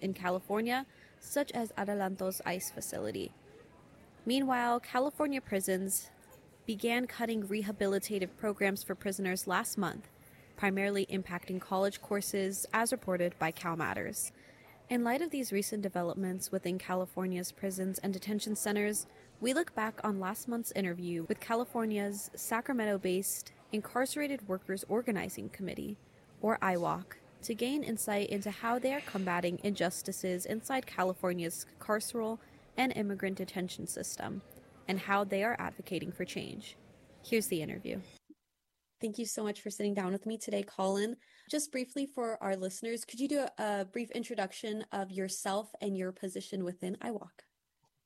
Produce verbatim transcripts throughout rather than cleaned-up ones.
in California, such as Adelanto's ICE facility. Meanwhile, California prisons began cutting rehabilitative programs for prisoners last month, primarily impacting college courses, as reported by CalMatters. In light of these recent developments within California's prisons and detention centers, we look back on last month's interview with California's Sacramento-based Incarcerated Workers Organizing Committee, or I W O C, to gain insight into how they are combating injustices inside California's carceral and immigrant detention system, and how they are advocating for change. Here's the interview. Thank you so much for sitting down with me today, Colin. Just briefly for our listeners, could you do a, a brief introduction of yourself and your position within I W O C?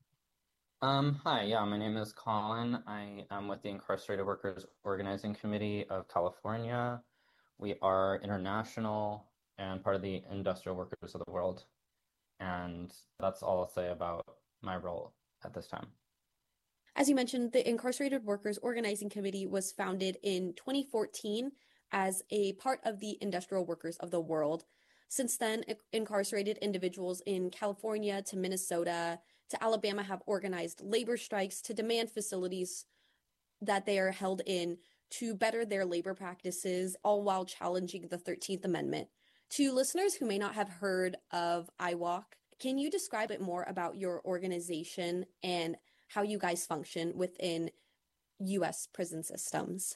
Um, hi, yeah, my name is Colin. I am with the Incarcerated Workers Organizing Committee of California. We are international and part of the industrial workers of the world. And that's all I'll say about my role at this time. As you mentioned, the Incarcerated Workers Organizing Committee was founded in twenty fourteen as a part of the industrial workers of the world. Since then, incarcerated individuals in California to Minnesota to Alabama have organized labor strikes to demand facilities that they are held in to better their labor practices, all while challenging the thirteenth Amendment. To listeners who may not have heard of I W O C, can you describe it more about your organization and how you guys function within U S prison systems?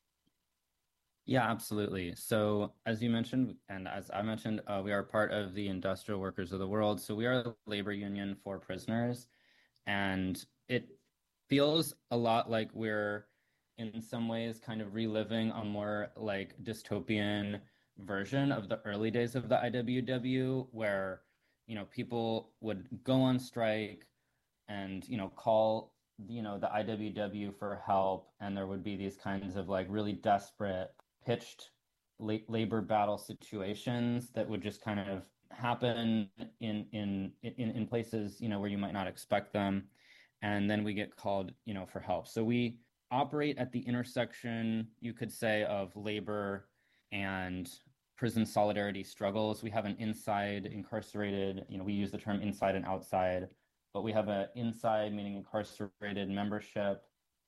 Yeah, absolutely. So, as you mentioned, and as I mentioned, uh, we are part of the Industrial Workers of the World. So, we are a labor union for prisoners. And it feels a lot like we're, in some ways, kind of reliving a more like dystopian version of the early days of the I W W, where, you know, people would go on strike and, you know, call, you know, the I W W for help. And there would be these kinds of like really desperate, pitched la labor battle situations that would just kind of happen in in in in places, you know, where you might not expect them. And then we get called, you know, for help. So we operate at the intersection, you could say, of labor and prison solidarity struggles. We have an inside incarcerated, you know, we use the term inside and outside, but we have an inside, meaning incarcerated membership.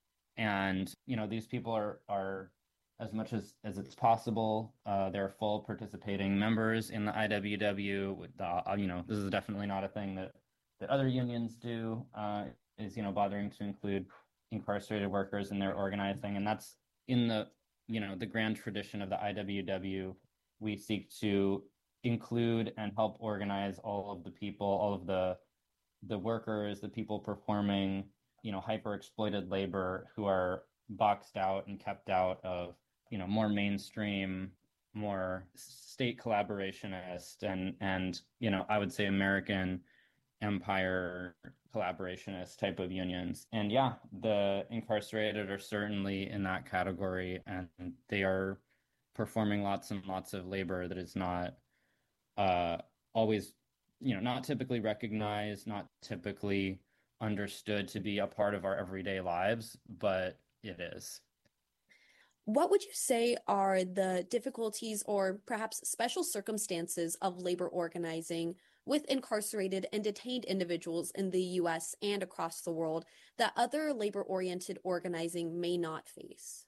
And, you know, these people are are as much as as it's possible, uh, they're full participating members in the I W W. With the, uh, you know, this is definitely not a thing that that other unions do. Uh, is you know bothering to include incarcerated workers in their organizing, and that's in the you know the grand tradition of the I W W. We seek to include and help organize all of the people, all of the the workers, the people performing, you know, hyper exploited labor who are boxed out and kept out of, you know, more mainstream, more state collaborationist and and you know, I would say American empire collaborationist type of unions. And yeah, the incarcerated are certainly in that category, and they are performing lots and lots of labor that is not uh, always, you know, not typically recognized, not typically understood to be a part of our everyday lives, but it is. What would you say are the difficulties or perhaps special circumstances of labor organizing with incarcerated and detained individuals in the U S and across the world that other labor-oriented organizing may not face?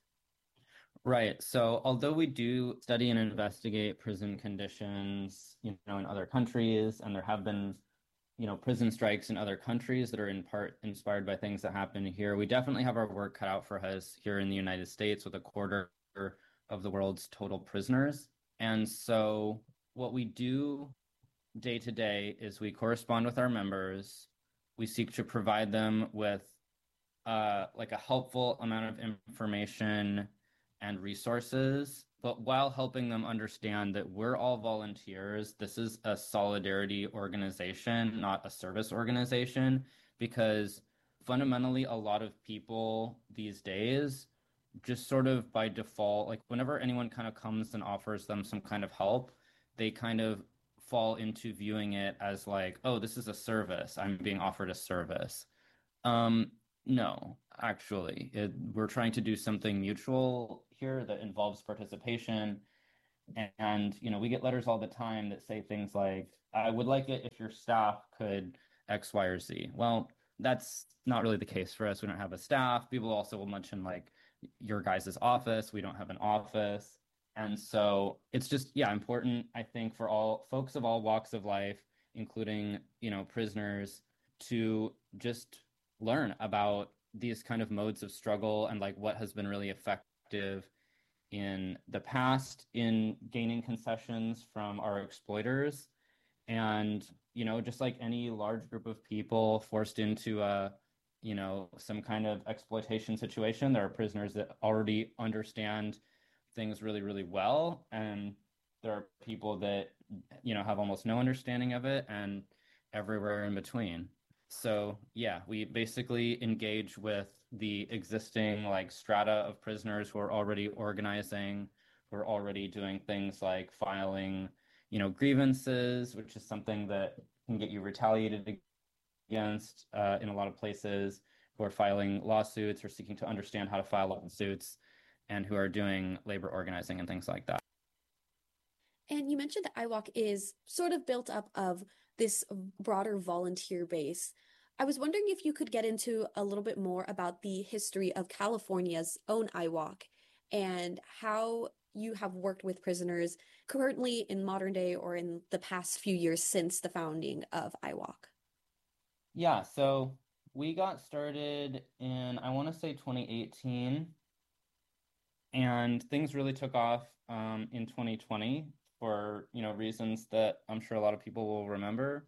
Right. So, although we do study and investigate prison conditions, you know, in other countries, and there have been, you know, prison strikes in other countries that are in part inspired by things that happen here, we definitely have our work cut out for us here in the United States with a quarter of the world's total prisoners. And so, what we do day to day is we correspond with our members. We seek to provide them with uh, like a helpful amount of information and resources, but while helping them understand that we're all volunteers. This is a solidarity organization, not a service organization, because fundamentally, a lot of people these days just sort of by default, like whenever anyone kind of comes and offers them some kind of help, they kind of fall into viewing it as like, oh, this is a service. I'm being offered a service. Um, no, actually, it, we're trying to do something mutual here that involves participation. And, you know, we get letters all the time that say things like, I would like it if your staff could X, Y, or Z. Well, that's not really the case for us. We don't have a staff. People also will mention like your guys' office. We don't have an office. And so it's just, yeah, important, I think, for all folks of all walks of life, including, you know, prisoners, to just learn about these kind of modes of struggle and like what has been really effective in the past in gaining concessions from our exploiters. And, you know, just like any large group of people forced into a, you know, some kind of exploitation situation, there are prisoners that already understand things really, really well. And there are people that, you know, have almost no understanding of it and everywhere in between. So, yeah, we basically engage with the existing like strata of prisoners who are already organizing, who are already doing things like filing, you know, grievances, which is something that can get you retaliated against uh, in a lot of places, who are filing lawsuits or seeking to understand how to file lawsuits, and who are doing labor organizing and things like that. And you mentioned that I WALK is sort of built up of this broader volunteer base. I was wondering if you could get into a little bit more about the history of California's own I WALK and how you have worked with prisoners currently in modern day or in the past few years since the founding of I WALK. Yeah, so we got started in, I want to say twenty eighteen, and things really took off um, in twenty twenty for, you know, reasons that I'm sure a lot of people will remember.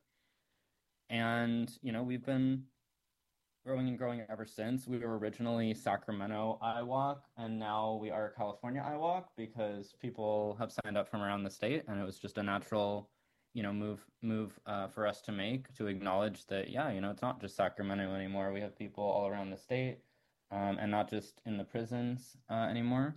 And, you know, we've been growing and growing ever since. We were originally Sacramento I WALK, and now we are California I WALK because people have signed up from around the state, and it was just a natural, you know, move move uh, for us to make to acknowledge that, yeah, you know, it's not just Sacramento anymore. We have people all around the state, um, and not just in the prisons uh, anymore.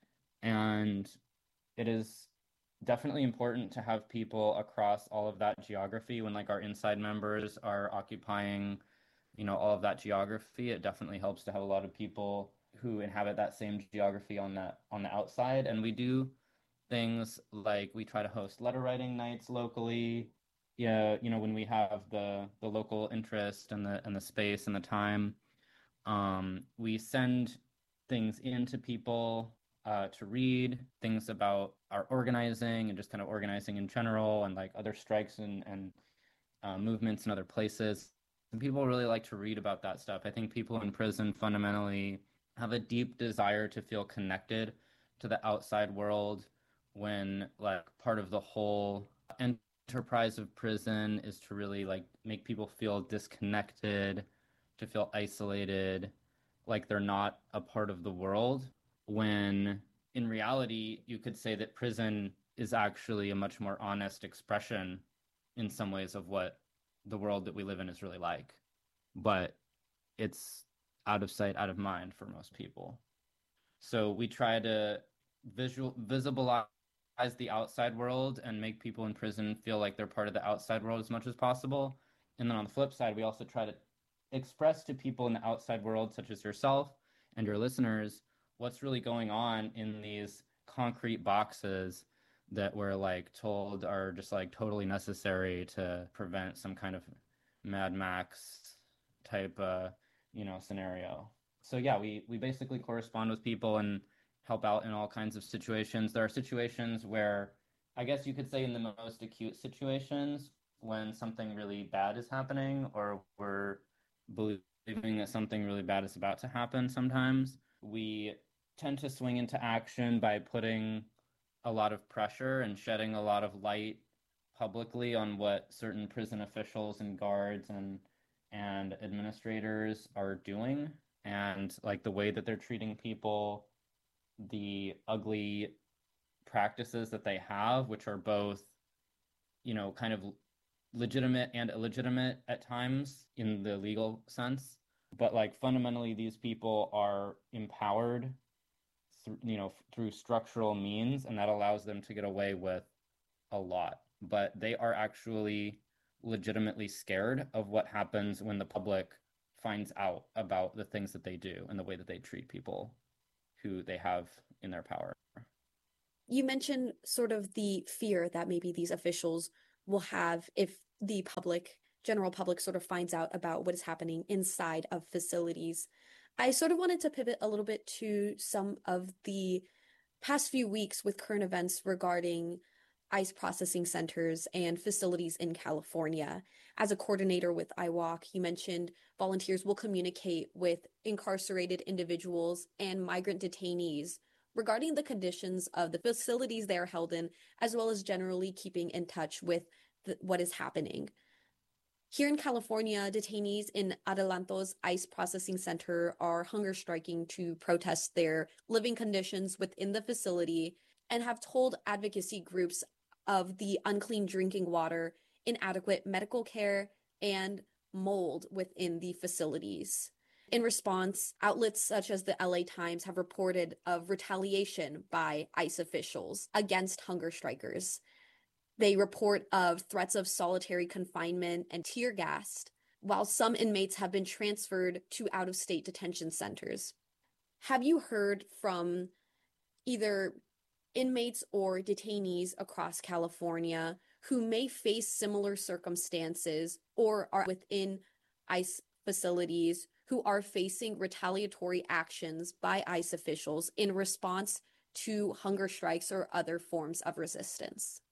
And it is definitely important to have people across all of that geography when like our inside members are occupying, you know, all of that geography. It definitely helps to have a lot of people who inhabit that same geography on that on the outside. And we do things like we try to host letter writing nights locally. Yeah, you know, when we have the the local interest and the and the space and the time, um, we send things in to people uh, to read, things about our organizing and just kind of organizing in general and like other strikes and, and uh, movements in other places. And people really like to read about that stuff. I think people in prison fundamentally have a deep desire to feel connected to the outside world when like part of the whole enterprise of prison is to really like make people feel disconnected, to feel isolated, like they're not a part of the world, when in reality, you could say that prison is actually a much more honest expression in some ways of what the world that we live in is really like. But it's out of sight, out of mind for most people. So we try to visual visibilize the outside world and make people in prison feel like they're part of the outside world as much as possible. And then on the flip side, we also try to express to people in the outside world, such as yourself and your listeners, what's really going on in these concrete boxes that we're like told are just like totally necessary to prevent some kind of Mad Max type uh, you know, scenario. So yeah, we we basically correspond with people and help out in all kinds of situations. There are situations where I guess you could say in the most acute situations when something really bad is happening or we're believing that something really bad is about to happen sometimes, we tend to swing into action by putting a lot of pressure and shedding a lot of light publicly on what certain prison officials and guards and and administrators are doing and like the way that they're treating people, the ugly practices that they have, which are both, you know, kind of legitimate and illegitimate at times in the legal sense. But like fundamentally, these people are empowered through, you know, through structural means, and that allows them to get away with a lot. But they are actually legitimately scared of what happens when the public finds out about the things that they do and the way that they treat people who they have in their power. You mentioned sort of the fear that maybe these officials will have if the public, general public, sort of finds out about what is happening inside of facilities. I sort of wanted to pivot a little bit to some of the past few weeks with current events regarding ICE processing centers and facilities in California. As a coordinator with I WALK, you mentioned volunteers will communicate with incarcerated individuals and migrant detainees regarding the conditions of the facilities they are held in, as well as generally keeping in touch with the, what is happening. Here in California, detainees in Adelanto's ICE processing center are hunger striking to protest their living conditions within the facility and have told advocacy groups of the unclean drinking water, inadequate medical care, and mold within the facilities. In response, outlets such as the L A Times have reported of retaliation by ICE officials against hunger strikers. They report of threats of solitary confinement and tear gas, while some inmates have been transferred to out-of-state detention centers. Have you heard from either inmates or detainees across California who may face similar circumstances or are within ICE facilities who are facing retaliatory actions by ICE officials in response to hunger strikes or other forms of resistance?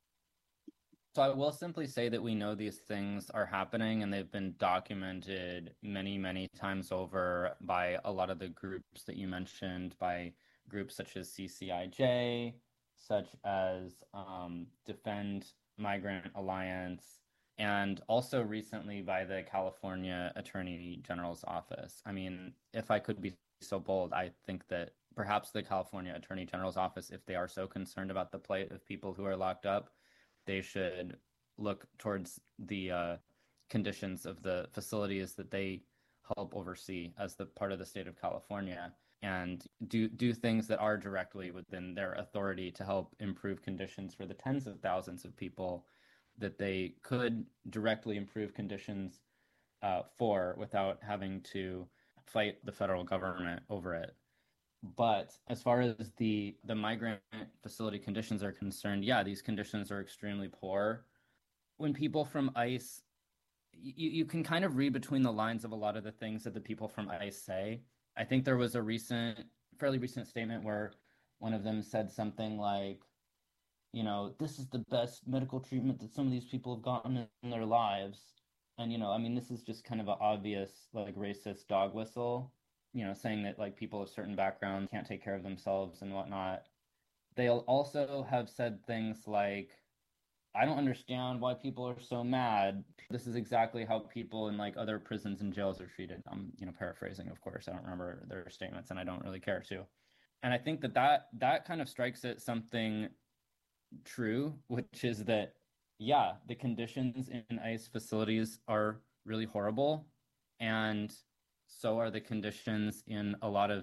So I will simply say that we know these things are happening and they've been documented many, many times over by a lot of the groups that you mentioned, by groups such as C C I J, such as um, Defend Migrant Alliance, and also recently by the California Attorney General's office. I mean, if I could be so bold, I think that perhaps the California Attorney General's office, if they are so concerned about the plight of people who are locked up, they should look towards the uh, conditions of the facilities that they help oversee as the part of the state of California, and do do things that are directly within their authority to help improve conditions for the tens of thousands of people that they could directly improve conditions uh, for without having to fight the federal government over it. But as far as the the migrant facility conditions are concerned, yeah, these conditions are extremely poor. When people from ICE, you, you can kind of read between the lines of a lot of the things that the people from ICE say. I think there was a recent, fairly recent statement where one of them said something like, you know, this is the best medical treatment that some of these people have gotten in their lives. And, you know, I mean, this is just kind of an obvious, like, racist dog whistle, you know, saying that, like, people of certain backgrounds can't take care of themselves and whatnot. They'll also have said things like, I don't understand why people are so mad. This is exactly how people in, like, other prisons and jails are treated. I'm, you know, paraphrasing, of course. I don't remember their statements, and I don't really care to. And I think that that, that kind of strikes at something true, which is that, yeah, the conditions in ICE facilities are really horrible, and so are the conditions in a lot of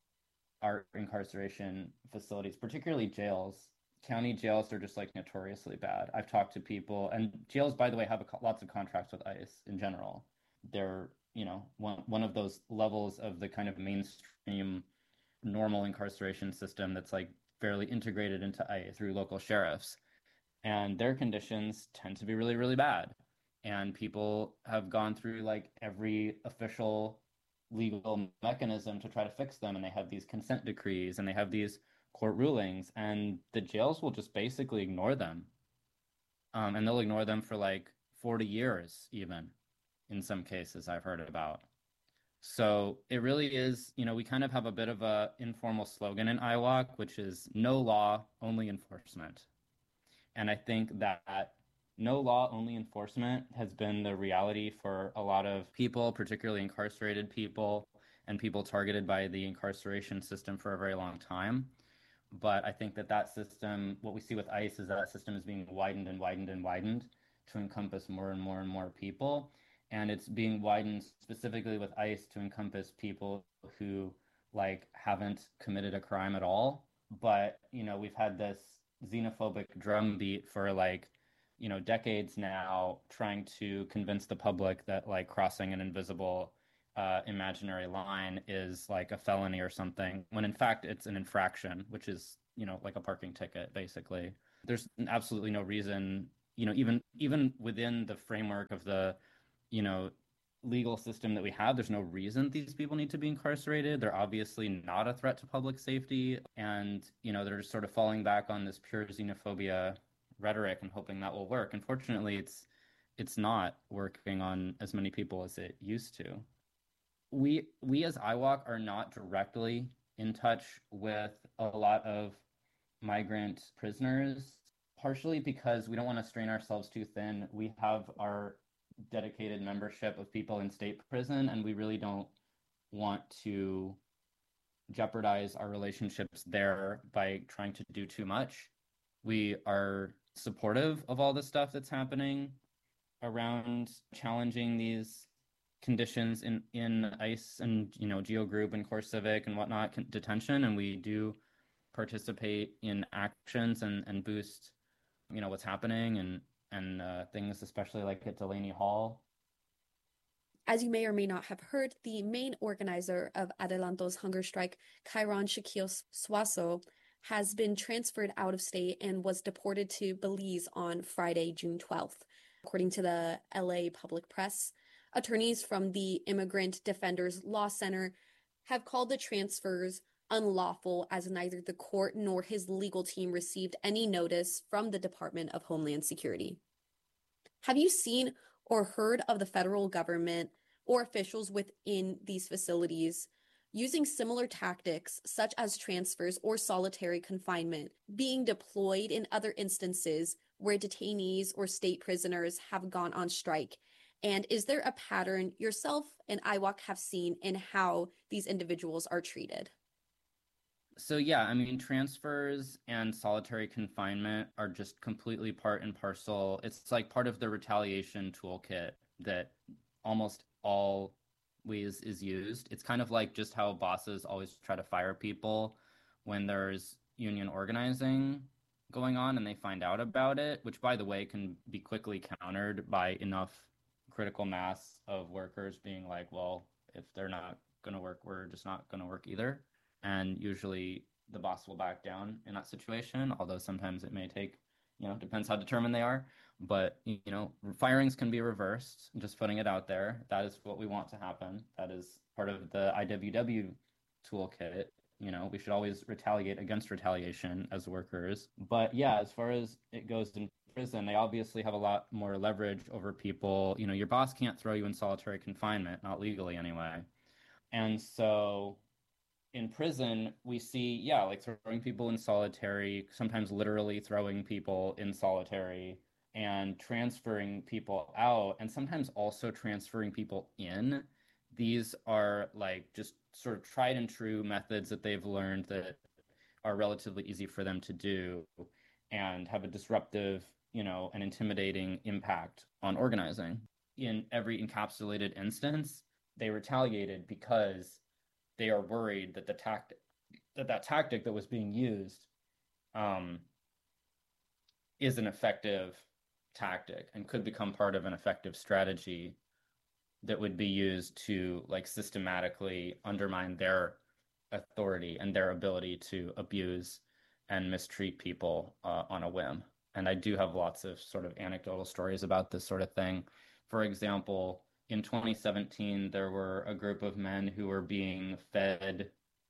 our incarceration facilities, particularly jails. County jails are just like notoriously bad. I've talked to people, and jails, by the way, have a, lots of contracts with ICE in general. They're, you know, one one of those levels of the kind of mainstream normal incarceration system that's like fairly integrated into ICE through local sheriffs. And their conditions tend to be really, really bad. And people have gone through like every official legal mechanism to try to fix them. And they have these consent decrees and they have these court rulings, and the jails will just basically ignore them. Um, and they'll ignore them for like forty years, even in some cases I've heard about. So it really is, you know, we kind of have a bit of a informal slogan in I WALK, which is no law, only enforcement. And I think that no law, only enforcement has been the reality for a lot of people, particularly incarcerated people and people targeted by the incarceration system for a very long time. But I think that that system, what we see with ICE is that system is being widened and widened and widened to encompass more and more and more people. And it's being widened specifically with ICE to encompass people who like haven't committed a crime at all. But, you know, we've had this xenophobic drumbeat for like, you know, decades now, trying to convince the public that like crossing an invisible uh, imaginary line is like a felony or something, when in fact it's an infraction, which is, you know, like a parking ticket, basically. There's absolutely no reason you know, even even within the framework of the, you know, legal system that we have, there's no reason these people need to be incarcerated. They're obviously not a threat to public safety, and you know, they're just sort of falling back on this pure xenophobia rhetoric and hoping that will work. Unfortunately, it's it's not working on as many people as it used to. We we as I WALK are not directly in touch with a lot of migrant prisoners, partially because we don't want to strain ourselves too thin. We have our dedicated membership of people in state prison, and we really don't want to jeopardize our relationships there by trying to do too much. We are supportive of all the stuff that's happening around challenging these conditions in in ICE and you know Geo Group and CoreCivic and whatnot detention, and we do participate in actions and and boost you know what's happening and and uh, things, especially like at Delaney Hall. As you may or may not have heard, the main organizer of Adelanto's hunger strike, Kyron Shaquille Swasso, has been transferred out of state and was deported to Belize on Friday, June twelfth, according to the L A Public Press. Attorneys from the Immigrant Defenders Law Center have called the transfers unlawful, as neither the court nor his legal team received any notice from the Department of Homeland Security. Have you seen or heard of the federal government or officials within these facilities using similar tactics, such as transfers or solitary confinement, being deployed in other instances where detainees or state prisoners have gone on strike? And is there a pattern yourself and I WALK have seen in how these individuals are treated? So yeah, I mean, transfers and solitary confinement are just completely part and parcel. It's like part of the retaliation toolkit that almost always is used. It's kind of like just how bosses always try to fire people when there's union organizing going on and they find out about it, which by the way can be quickly countered by enough critical mass of workers being like, well, if they're not going to work, we're just not going to work either. And usually the boss will back down in that situation, although sometimes it may take, you know, depends how determined they are. But, you know, firings can be reversed, just putting it out there. That is what we want to happen. That is part of the I W W toolkit. You know, we should always retaliate against retaliation as workers. But yeah, as far as it goes in prison, they obviously have a lot more leverage over people. You know, your boss can't throw you in solitary confinement, not legally anyway. And so in prison, we see, yeah, like throwing people in solitary, sometimes literally throwing people in solitary and transferring people out, and sometimes also transferring people in. These are like just sort of tried and true methods that they've learned that are relatively easy for them to do and have a disruptive, you know, and intimidating impact on organizing. In every encapsulated instance, they retaliated because they are worried that the tactic that that tactic that was being used um, is an effective tactic and could become part of an effective strategy that would be used to like systematically undermine their authority and their ability to abuse and mistreat people uh, on a whim. And I do have lots of sort of anecdotal stories about this sort of thing. For example, in twenty seventeen, there were a group of men who were being fed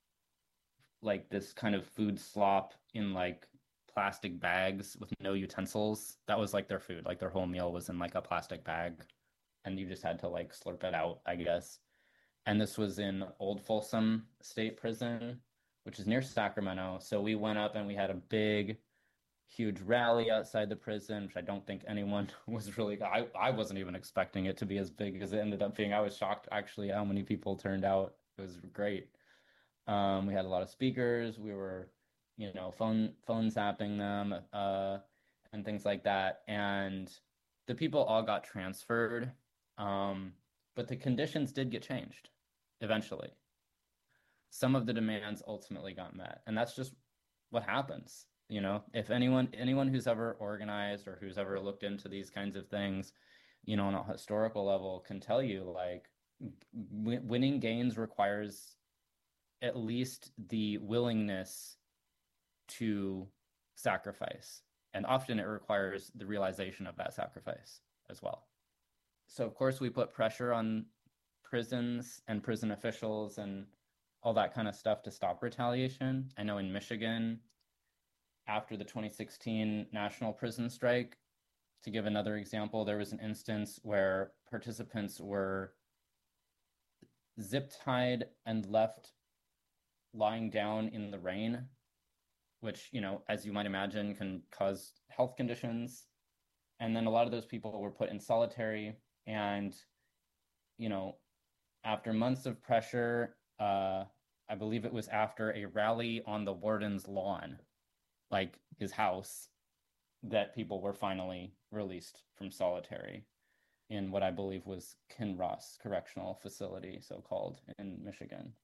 like this kind of food slop in like plastic bags with no utensils. That was like their food. Like their whole meal was in like a plastic bag, and you just had to like slurp it out, I guess. And this was in Old Folsom State Prison, which is near Sacramento. So we went up and we had a big huge rally outside the prison, which I don't think anyone was really, I, I wasn't even expecting it to be as big as it ended up being. I was shocked actually how many people turned out. It was great. Um, we had a lot of speakers. We were, you know, phone phone zapping them, uh, and things like that. And the people all got transferred. Um, but the conditions did get changed eventually. Some of the demands ultimately got met, and that's just what happens. You know, if anyone anyone who's ever organized or who's ever looked into these kinds of things, you know, on a historical level, can tell you like w winning gains requires at least the willingness to sacrifice. And often it requires the realization of that sacrifice as well. So, of course, we put pressure on prisons and prison officials and all that kind of stuff to stop retaliation. I know in Michigan, after the twenty sixteen national prison strike, to give another example, there was an instance where participants were zip tied and left lying down in the rain, which, you know, as you might imagine, can cause health conditions. And then a lot of those people were put in solitary. And, you know, after months of pressure, uh, I believe it was after a rally on the warden's lawn, like his house, that people were finally released from solitary in what I believe was Kinross Correctional Facility, so-called, in Michigan.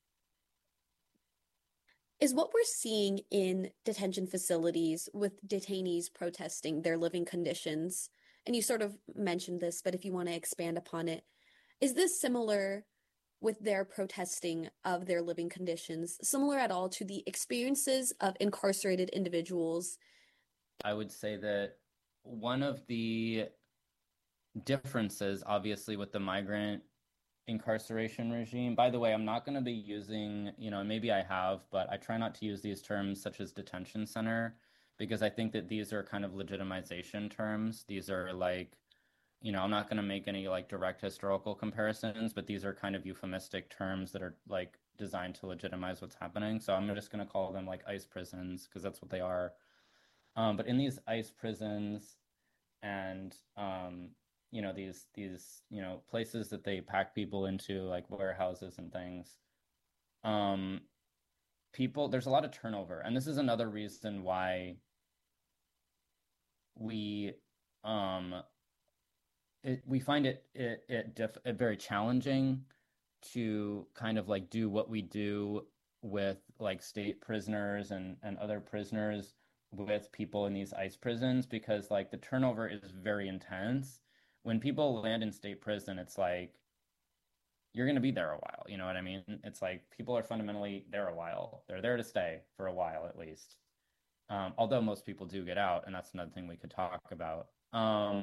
Is what we're seeing in detention facilities with detainees protesting their living conditions, and you sort of mentioned this, but if you want to expand upon it, is this similar with their protesting of their living conditions, similar at all to the experiences of incarcerated individuals? I would say that one of the differences, obviously, with the migrant incarceration regime, by the way, I'm not going to be using, you know, maybe I have, but I try not to use these terms such as detention center, because I think that these are kind of legitimization terms. These are like, you know, I'm not going to make any like direct historical comparisons, but these are kind of euphemistic terms that are like designed to legitimize what's happening. So I'm just going to call them like ICE prisons because that's what they are. Um, but in these ICE prisons and, um, you know, these, these, you know, places that they pack people into, like warehouses and things, um, people, there's a lot of turnover. And this is another reason why we, um, it, we find it, it, it, diff, it very challenging to kind of like do what we do with like state prisoners and, and other prisoners with people in these ICE prisons, because like the turnover is very intense. When people land in state prison, it's like you're going to be there a while. You know what I mean? It's like people are fundamentally there a while. They're there to stay for a while at least. Um, although most people do get out, and that's another thing we could talk about. Um,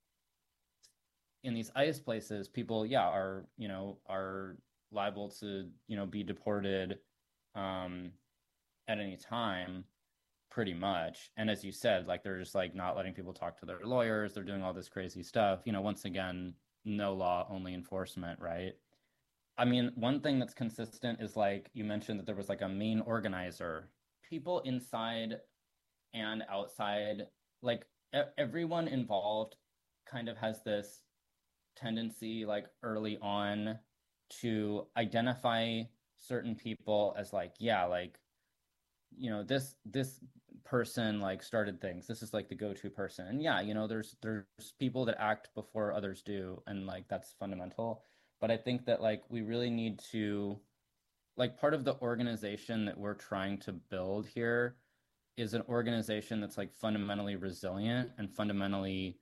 in these ICE places, people, yeah, are, you know, are liable to, you know, be deported um, at any time, pretty much. And as you said, like they're just like not letting people talk to their lawyers. They're doing all this crazy stuff. You know, once again, no law, only enforcement, right? I mean, one thing that's consistent is like you mentioned that there was like a main organizer. People inside and outside, like e- everyone involved kind of has this tendency like early on to identify certain people as like, yeah, like, you know, this this person like started things. This is like the go-to person. And yeah, you know, there's there's people that act before others do, and like that's fundamental. But I think that like we really need to, like, part of the organization that we're trying to build here is an organization that's like fundamentally resilient and fundamentally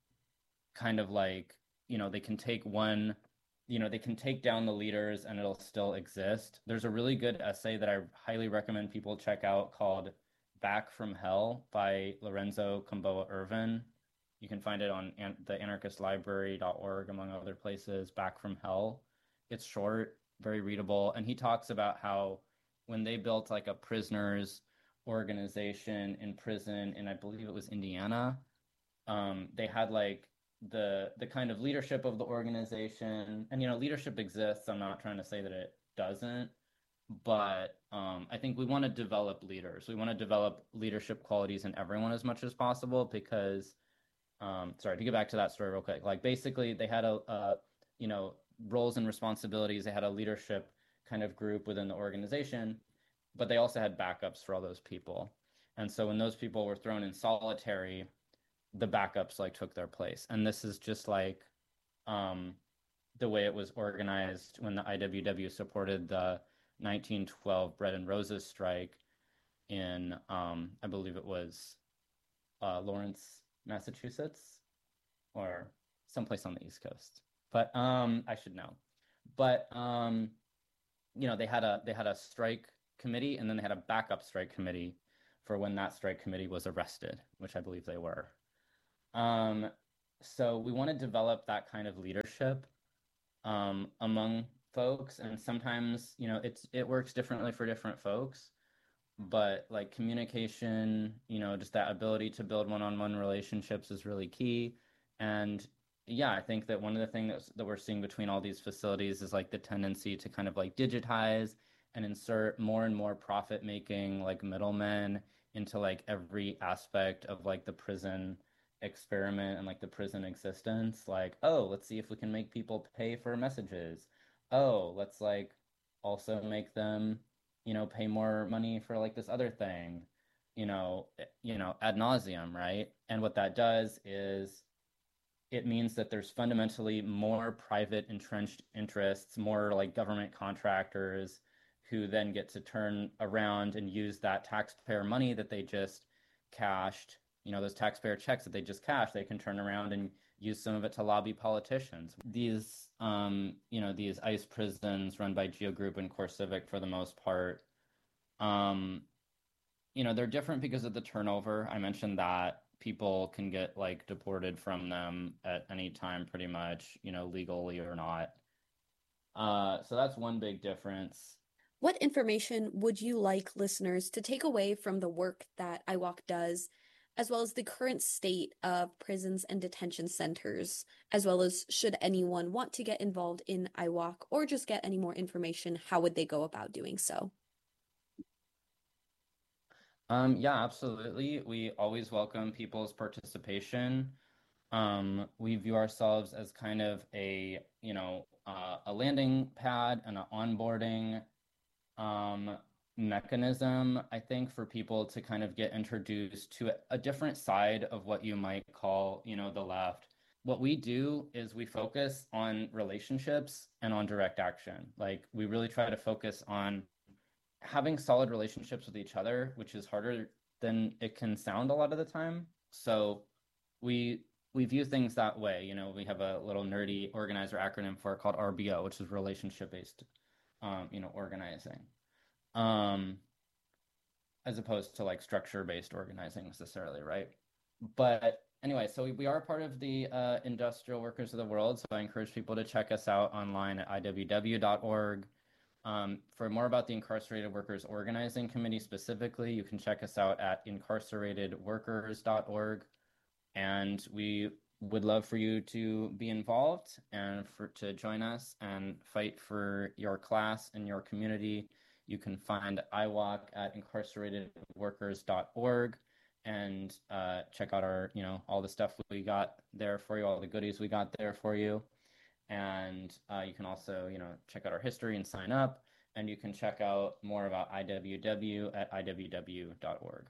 kind of like, you know, they can take one, you know, they can take down the leaders and it'll still exist. There's a really good essay that I highly recommend people check out called Back from Hell by Lorenzo Comboa Irvin. You can find it on an- the anarchist library dot org, among other places. Back from Hell. It's short, very readable. And he talks about how when they built like a prisoners organization in prison in, I believe it was Indiana, um, they had like the the kind of leadership of the organization, and you know, leadership exists. I'm not trying to say that it doesn't, but um, I think we want to develop leaders. We want to develop leadership qualities in everyone as much as possible because, um, sorry, to get back to that story real quick. Like basically, they had a, a you know, roles and responsibilities. They had a leadership kind of group within the organization, but they also had backups for all those people. And so when those people were thrown in solitary, the backups like took their place. And this is just like um, the way it was organized when the I W W supported the nineteen twelve Bread and Roses strike in, um, I believe it was uh, Lawrence, Massachusetts, or someplace on the East Coast. But um, I should know. But you know, they had a they had a strike committee, and then they had a backup strike committee for when that strike committee was arrested, which I believe they were. Um, so we want to develop that kind of leadership um, among folks, and sometimes, you know, it's it works differently for different folks, but like communication, you know, just that ability to build one-on-one relationships is really key. And yeah, I think that one of the things that we're seeing between all these facilities is like the tendency to kind of like digitize and insert more and more profit making like middlemen into like every aspect of like the prison experiment and like the prison existence. Like, oh, let's see if we can make people pay for messages. Oh, let's like also make them, you know, pay more money for like this other thing, you know, you know, ad nauseum, right? And what that does is it means that there's fundamentally more private entrenched interests, more like government contractors who then get to turn around and use that taxpayer money that they just cashed, you know, those taxpayer checks that they just cashed, they can turn around and use some of it to lobby politicians. These, um, you know, these ICE prisons run by Geo Group and CoreCivic for the most part, um, you know, they're different because of the turnover. I mentioned that people can get like deported from them at any time, pretty much, you know, legally or not. Uh, so that's one big difference. What information would you like listeners to take away from the work that I WALK does, as well as the current state of prisons and detention centers, as well as should anyone want to get involved in I WALK or just get any more information, how would they go about doing so? Um, yeah, absolutely. We always welcome people's participation. Um, we view ourselves as kind of a, you know, uh, a landing pad and an onboarding um, mechanism, I think, for people to kind of get introduced to a, a different side of what you might call, you know, the left. What we do is we focus on relationships and on direct action. Like we really try to focus on having solid relationships with each other, which is harder than it can sound a lot of the time. So we we view things that way. You know, we have a little nerdy organizer acronym for it called R B O, which is relationship based, um, you know, organizing, um, as opposed to like structure based organizing necessarily, right? But anyway, so we, we are part of the uh, Industrial Workers of the World. So I encourage people to check us out online at I W W dot org. Um, for more about the Incarcerated Workers Organizing Committee specifically, you can check us out at incarcerated workers dot org. And we would love for you to be involved and for to join us and fight for your class and your community. You can find I WALK at incarcerated workers dot org and uh, check out our, you know, all the stuff we got there for you, all the goodies we got there for you. And uh, you can also, you know, check out our history and sign up. And you can check out more about I W W at I W W dot org.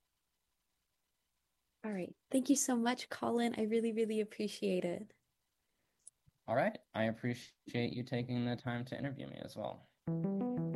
All right. Thank you so much, Colin. I really, really appreciate it. All right. I appreciate you taking the time to interview me as well.